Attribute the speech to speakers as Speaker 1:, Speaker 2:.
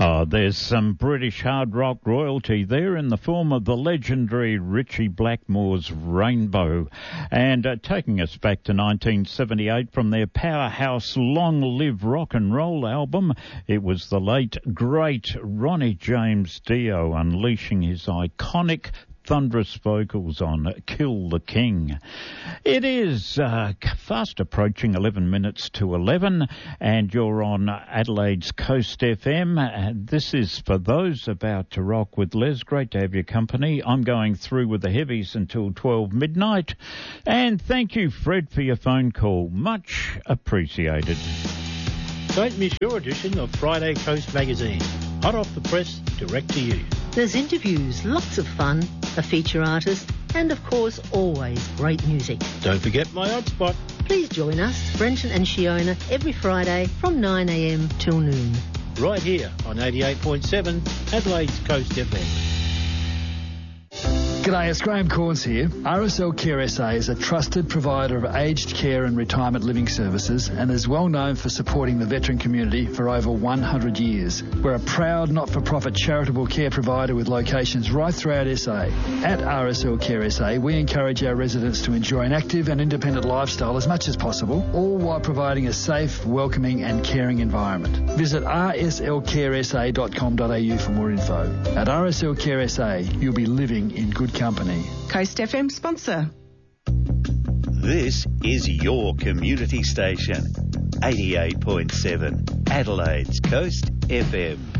Speaker 1: Oh, there's some British hard rock royalty there in the form of the legendary Ritchie Blackmore's Rainbow. And taking us back to 1978 from their powerhouse Long Live Rock and Roll album, it was the late, great Ronnie James Dio unleashing his iconic thunderous vocals on Kill the King. It is fast approaching 11 minutes to 11, and you're on Adelaide's Coast FM. This is for those about to rock with Les. Great to have your company. I'm going through with the heavies until 12 midnight, and thank you, Fred, for your phone call. Much appreciated.
Speaker 2: Don't miss your edition of Friday Coast Magazine. Hot off the press, direct to you.
Speaker 3: There's interviews, lots of fun, a feature artist, and of course, always great music.
Speaker 2: Don't forget my odd spot.
Speaker 3: Please join us, Brenton and Shiona, every Friday from 9 a.m. till noon.
Speaker 2: Right here on 88.7 Adelaide's Coast FM.
Speaker 4: G'day, it's Graham Corns here. RSL Care SA is a trusted provider of aged care and retirement living services and is well known for supporting the veteran community for over 100 years. We're a proud not-for-profit charitable care provider with locations right throughout SA. At RSL Care SA, we encourage our residents to enjoy an active and independent lifestyle as much as possible, all while providing a safe, welcoming and caring environment. Visit rslcaresa.com.au for more info. At RSL Care SA, you'll be living in good company.
Speaker 5: Coast FM sponsor.
Speaker 6: This is your community station, 88.7 Adelaide's Coast FM.